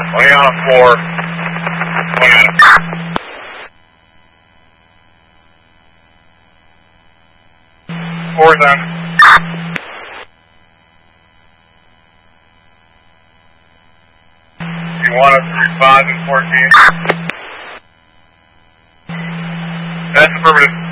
Lay on the floor. Lay on it. Floor's on. You want us to respond in 14? That's affirmative.